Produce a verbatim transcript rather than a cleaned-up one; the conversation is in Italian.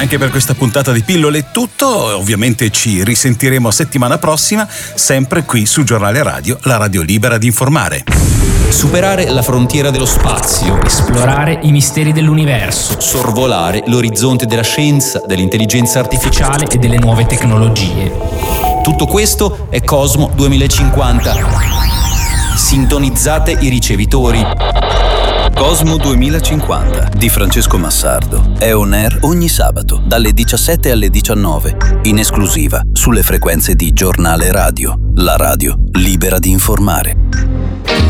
anche per questa puntata di Pillole è tutto. Ovviamente ci risentiremo settimana prossima, sempre qui su Giornale Radio, la radio libera di informare. Superare la frontiera dello spazio, esplorare i misteri dell'universo, sorvolare l'orizzonte della scienza, dell'intelligenza artificiale e delle nuove tecnologie. Tutto questo è Cosmo duemilacinquanta. Sintonizzate i ricevitori. Cosmo duemilacinquanta di Francesco Massardo è on air ogni sabato dalle diciassette alle diciannove, in esclusiva sulle frequenze di Giornale Radio, la radio libera di informare.